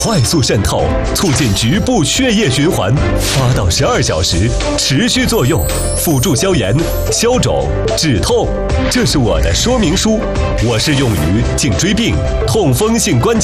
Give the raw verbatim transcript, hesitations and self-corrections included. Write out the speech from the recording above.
快速渗透，促进局部血液循环，八到十二小时持续作用，辅助消炎、消肿、止痛。这是我的说明书，我是用于颈椎病、痛风性关节。